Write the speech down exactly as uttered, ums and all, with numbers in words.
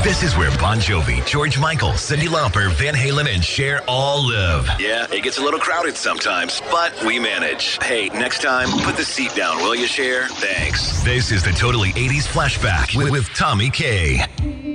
This is where Bon Jovi, George Michael, Cyndi Lauper, Van Halen, and Cher all live. Yeah, it gets a little crowded sometimes, but we manage. Hey, next time, put the seat down, will you, Cher? Thanks. This is the Totally eighties Flashback with, with Tommy K.